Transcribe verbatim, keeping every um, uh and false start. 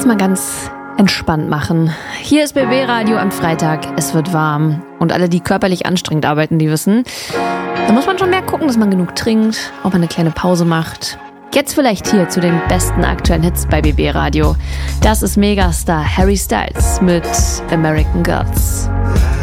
jetzt mal ganz entspannt machen. Hier ist B B Radio am Freitag. Es wird warm. Und alle, die körperlich anstrengend arbeiten, die wissen, da muss man schon mehr gucken, dass man genug trinkt, ob man eine kleine Pause macht. Jetzt vielleicht hier zu den besten aktuellen Hits bei B B Radio. Das ist Megastar Harry Styles mit American Girls.